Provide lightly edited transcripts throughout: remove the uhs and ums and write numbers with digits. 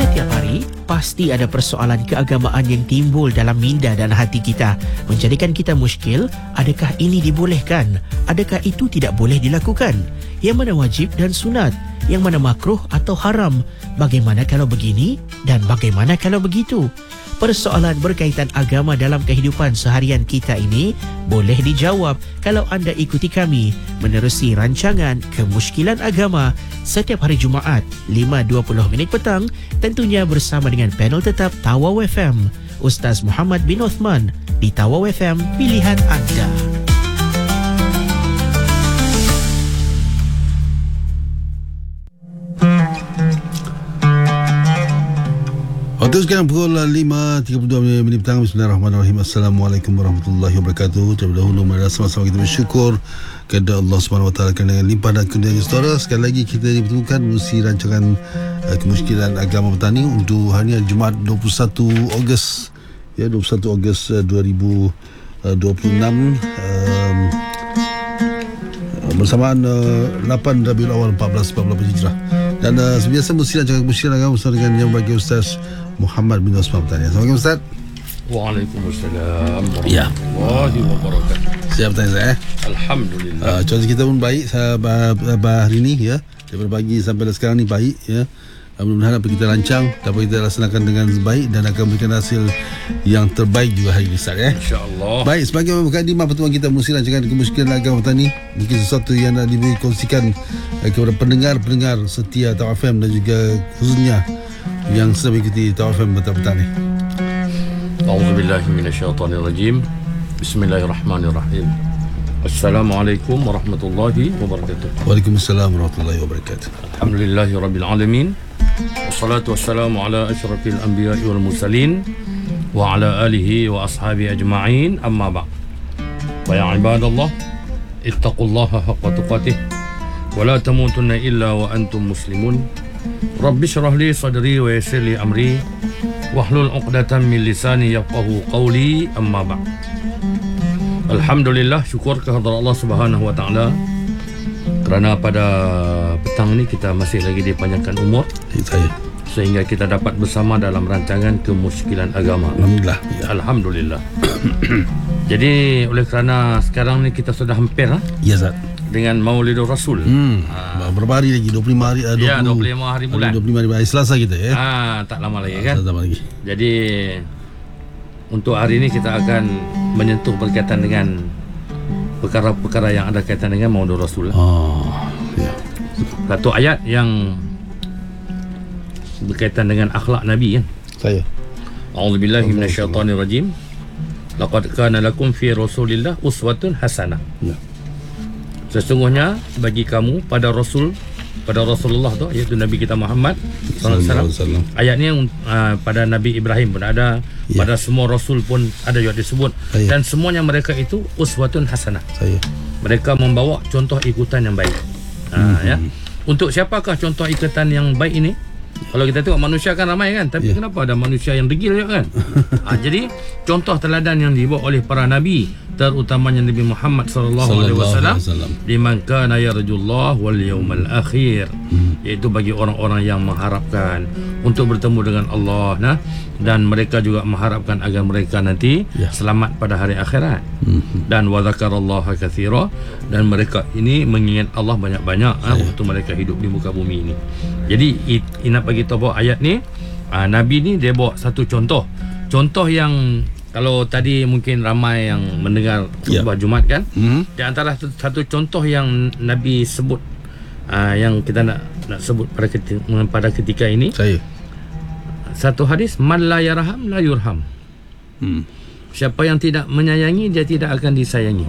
Setiap hari, pasti ada persoalan keagamaan yang timbul dalam minda dan hati kita. Menjadikan kita muskil, adakah ini dibolehkan? Adakah itu tidak boleh dilakukan? Yang mana wajib dan sunat? Yang mana makruh atau haram? Bagaimana kalau begini? Dan bagaimana kalau begitu? Persoalan berkaitan agama dalam kehidupan seharian kita ini boleh dijawab kalau anda ikuti kami menerusi rancangan Kemusykilan Agama setiap hari Jumaat 5.20 petang, tentunya bersama dengan panel tetap Tawau FM, Ustaz Muhammad bin Uthman di Tawau FM, pilihan anda. Waktu sekarang pukul 5.32 petang. Bismillahirrahmanirrahim. Assalamualaikum warahmatullahi wabarakatuh. Terlebih dahulu mari sama-sama kita bersyukur kepada Allah Subhanahu Wa Taala kerana limpahan dan kurnianya saudara. Sekali lagi kita dipertemukan menerusi rancangan Kemusykilan Agama Petani untuk hari Jumaat 21 Ogos 2026 bersamaan 8 Rabiul Awal 1448 Hijrah. Dan sebiasa mesti rancangan Kemusykilan Agama bersama dengan yang bagi Ustaz Muhammad bin Uthman bertanya. Assalamualaikum Ustaz. Waalaikumsalam warahmatullahi wabarakatuh. Siap bertanya saya. Alhamdulillah. Cuaca kita pun baik hari ini ya. Daripada pagi sampai sekarang ni baik ya. Mudah-mudahan apa kita rancang dapat kita laksanakan dengan baik dan akan memberikan hasil yang terbaik juga hari ini Ustaz ya. InsyaAllah. Baik, sebagai mukadimah pertemuan kita mesti rancangan Kemusykilan Agama Petani, mungkin sesuatu yang nak dikongsikan kepada pendengar-pendengar setia Tawau FM dan juga khususnya yang sedang mengikuti Tawau FM petang-petang ni. A'udzubillahi minasyaitonirrajim. Bismillahirrahmanirrahim. Assalamualaikum warahmatullahi wabarakatuh. Waalaikumsalam warahmatullahi wabarakatuh. Alhamdulillahi rabbil alamin. Wassalatu wassalamu ala asyrafil anbiya'i wal mursalin wa ala alihi wa ashabihi ajma'in, amma ba'd. Wa ya ibadallah, ittaqullaha haqqa tuqatih wa la tamutunna illa wa antum muslimun. Rabbi syrah li sadri wa yassir li amri wahlul 'uqdatam min lisani yafqahu qawli, amma ba'd. Alhamdulillah, syukur kehadrat Allah Subhanahu wa taala kerana pada petang ni kita masih lagi dipanjangkan umur Saya. sehingga kita dapat bersama dalam rancangan Kemusykilan Agama. Alhamdulillah. Ya. Alhamdulillah. Jadi oleh kerana sekarang ni kita sudah hampir Ya Ustaz. dengan Maulidur Rasul. Berapa hari lagi? 25 hari. 25 hari bulan. 25 hari Selasa kita ya. Tak lama lagi kan. Tak lama lagi. Jadi untuk hari ini kita akan menyentuh berkaitan dengan perkara-perkara yang ada kaitan dengan Maulidur Rasul. Ya. Satu ayat yang berkaitan dengan akhlak Nabi kan. Saya. A'udzubillahi minasyaitonirrajim. Laqad kana lakum fi Rasulillah uswatun hasanah. Ya. Sesungguhnya bagi kamu pada Rasulullah tu, iaitu Nabi kita Muhammad sallallahu alaihi wasallam. Ayat ni pada Nabi Ibrahim pun ada, Ya. pada semua rasul pun ada juga disebut. Saya. Dan semuanya mereka itu uswatun hasanah. Saya. Mereka membawa contoh ikutan yang baik. Ya. Untuk siapakah contoh ikutan yang baik ini? Kalau kita tengok manusia kan ramai kan, tapi kenapa ada manusia yang degil juga kan? Jadi contoh teladan yang dibawa oleh para nabi, terutamanya Nabi Muhammad sallallahu alaihi wasallam, liman kana yarjullah wal yawmal akhir, iaitu bagi orang-orang yang mengharapkan untuk bertemu dengan Allah, dan mereka juga mengharapkan agar mereka nanti selamat pada hari akhirat. Dan wa dzakarallaha katsira, dan mereka ini mengingat Allah banyak-banyak waktu mereka hidup di muka bumi ini. Jadi nak bagi tahu bahawa ayat ni, Nabi ni dia bawa satu contoh yang kalau tadi mungkin ramai yang mendengar khutbah Jumaat kan, di antara satu contoh yang Nabi sebut, yang kita nak sebut pada ketika ini, Saya. satu hadis, man la yarham la yurham. Siapa yang tidak menyayangi, dia tidak akan disayangi.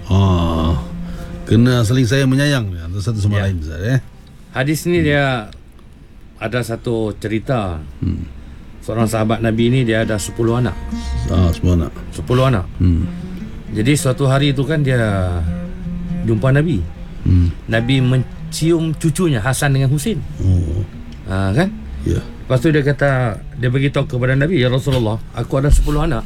Kena saling sayang menyayang antara satu sama lain Ustaz ya. Hadis ni dia ada satu cerita. Seorang sahabat Nabi ni dia ada 10 anak. Semua nak. 10 anak. Jadi suatu hari tu kan dia jumpa Nabi. Nabi mencium cucunya Hasan dengan Husin. Kan? Ya. Lepas tu dia kata, dia beritahu kepada Nabi, ya Rasulullah, aku ada 10 anak.